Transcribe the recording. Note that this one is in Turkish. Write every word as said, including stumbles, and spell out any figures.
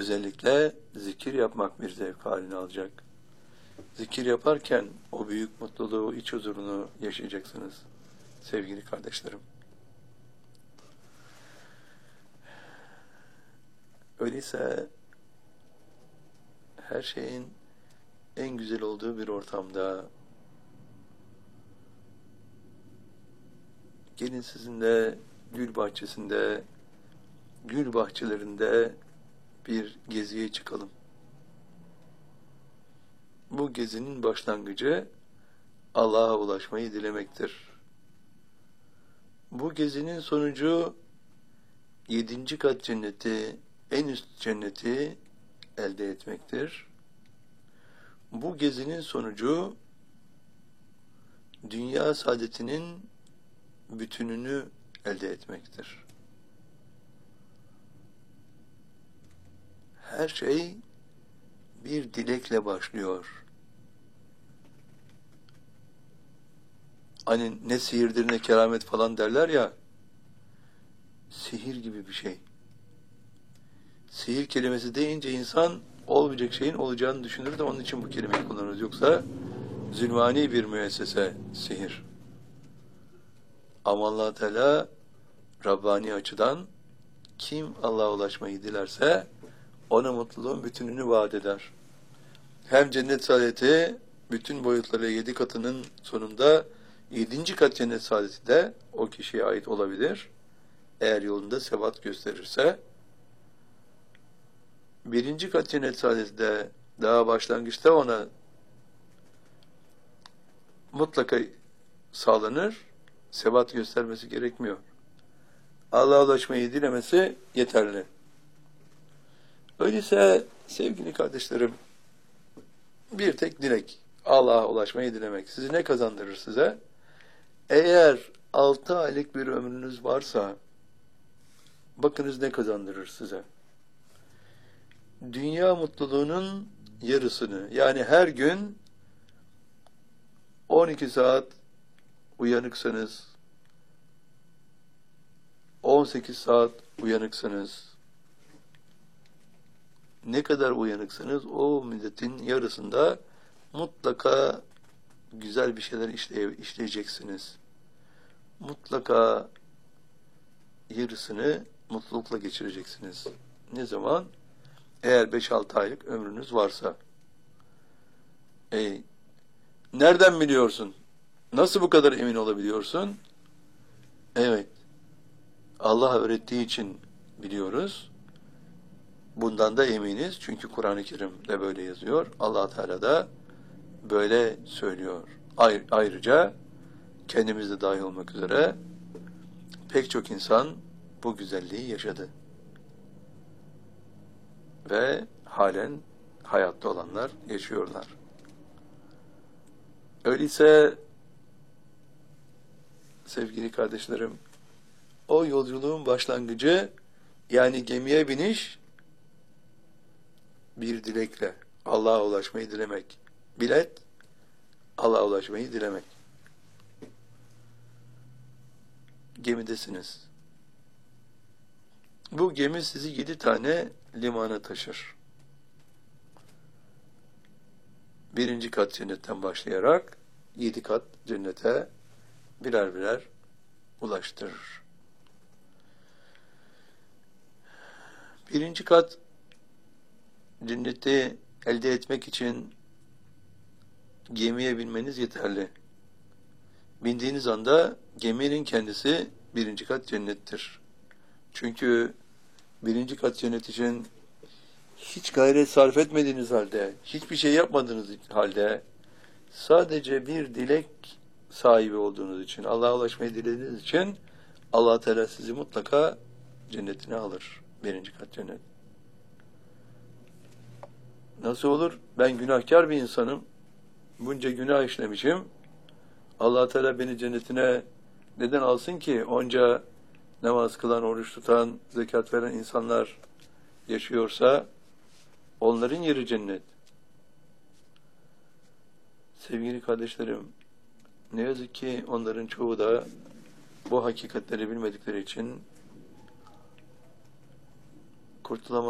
özellikle zikir yapmak bir zevk haline alacak. Zikir yaparken o büyük mutluluğu, iç huzurunu yaşayacaksınız sevgili kardeşlerim. Öyleyse her şeyin en güzel olduğu bir ortamda gelin sizinle gül bahçesinde, gül bahçelerinde bir geziye çıkalım. Bu gezinin başlangıcı Allah'a ulaşmayı dilemektir. Bu gezinin sonucu yedinci kat cenneti, en üst cenneti elde etmektir. Bu gezinin sonucu dünya saadetinin bütününü elde etmektir. Her şey bir dilekle başlıyor. Hani ne sihirdir ne keramet falan derler ya, sihir gibi bir şey. Sihir kelimesi deyince insan olmayacak şeyin olacağını düşünür de onun için bu kelimeyi kullanırız. Yoksa zulmani bir müessese sihir. Ama Allah Teala Rabbani açıdan kim Allah'a ulaşmayı dilerse ona mutluluğun bütününü vaat eder. Hem cennet saadeti bütün boyutlarıyla yedi katının sonunda yedinci kat cennet saadeti de o kişiye ait olabilir. Eğer yolunda sebat gösterirse. Birinci kat cennet saadeti de daha başlangıçta ona mutlaka sağlanır. Sebat göstermesi gerekmiyor. Allah'a ulaşmayı dilemesi yeterli. Öyleyse sevgili kardeşlerim, bir tek dilek, Allah'a ulaşmayı dilemek. Sizi ne kazandırır size? Eğer altı aylık bir ömrünüz varsa, bakınız ne kazandırır size? Dünya mutluluğunun yarısını, yani her gün on iki saat uyanıksanız, on sekiz saat uyanıksınız, ne kadar uyanıksınız o müddetin yarısında mutlaka güzel bir şeyler işleye, işleyeceksiniz. Mutlaka yarısını mutlulukla geçireceksiniz. Ne zaman? Eğer beş altı aylık ömrünüz varsa. E, nereden biliyorsun? Nasıl bu kadar emin olabiliyorsun? Evet. Allah öğrettiği için biliyoruz. Bundan da eminiz. Çünkü Kur'an-ı Kerim'de böyle yazıyor. Allah Teala da böyle söylüyor. Ayr- ayrıca kendimiz de dahil olmak üzere pek çok insan bu güzelliği yaşadı. Ve halen hayatta olanlar yaşıyorlar. Öyleyse sevgili kardeşlerim, o yolculuğun başlangıcı, yani gemiye biniş, bir dilekle Allah'a ulaşmayı dilemek. Bilet, Allah'a ulaşmayı dilemek. Gemidesiniz. Bu gemi sizi yedi tane limana taşır. Birinci kat cennetten başlayarak yedi kat cennete birer birer ulaştırır. Birinci kat cenneti elde etmek için gemiye binmeniz yeterli. Bindiğiniz anda geminin kendisi birinci kat cennettir. Çünkü birinci kat cennet için hiç gayret sarf etmediğiniz halde, hiçbir şey yapmadığınız halde, sadece bir dilek sahibi olduğunuz için, Allah'a ulaşmayı dilediğiniz için Allah Teala sizi mutlaka cennetine alır. Birinci kat cennet. Nasıl olur? Ben günahkar bir insanım. Bunca günah işlemişim. Allah Teala beni cennetine neden alsın ki? Onca namaz kılan, oruç tutan, zekat veren insanlar yaşıyorsa onların yeri cennet. Sevgili kardeşlerim, ne yazık ki onların çoğu da bu hakikatleri bilmedikleri için kurtulamaz.